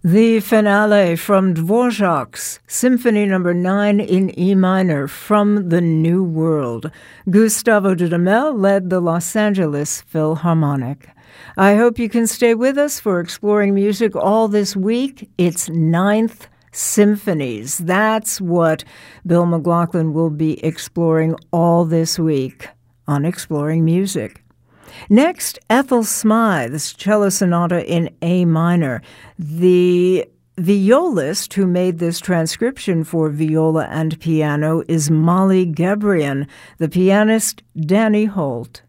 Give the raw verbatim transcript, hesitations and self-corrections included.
The finale from Dvorak's Symphony Number nine in E minor from the New World. Gustavo Dudamel led the Los Angeles Philharmonic. I hope you can stay with us for Exploring Music all this week. It's Ninth Symphonies. That's what Bill McLaughlin will be exploring all this week on Exploring Music. Next, Ethel Smythe's Cello Sonata in A minor. The violist who made this transcription for viola and piano is Molly Gebrian, the pianist Danny Holt.